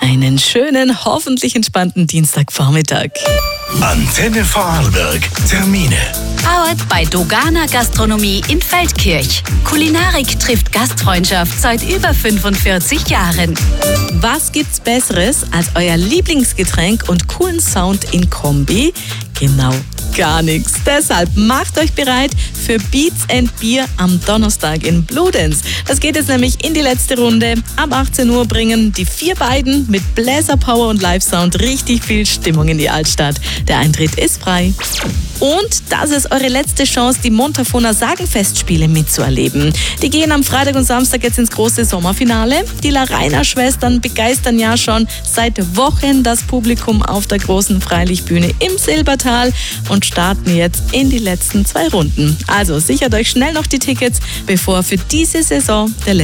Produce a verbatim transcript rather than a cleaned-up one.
einen schönen, hoffentlich entspannten Dienstagvormittag. Antenne Vorarlberg. Termine. Powered bei Dogana Gastronomie in Feldkirch. Kulinarik trifft Gastfreundschaft seit über fünfundvierzig Jahren. Was gibt's Besseres als euer Lieblingsgetränk und coolen Sound in Kombi? Genau, gar nichts. Deshalb macht euch bereit für Beats and Beer am Donnerstag in Bludenz. Das geht jetzt nämlich in die letzte Runde. Ab achtzehn Uhr bringen die vier beiden mit Bläserpower und Live-Sound richtig viel Stimmung in die Altstadt. Der Eintritt ist frei. Und das ist eure letzte Chance, die Montafoner Sagenfestspiele mitzuerleben. Die gehen am Freitag und Samstag jetzt ins große Sommerfinale. Die Larrainer-Schwestern begeistern ja schon seit Wochen das Publikum auf der großen Freilichtbühne im Silbertal und starten jetzt in die letzten zwei Runden. Also sichert euch schnell noch die Tickets, bevor für diese Saison der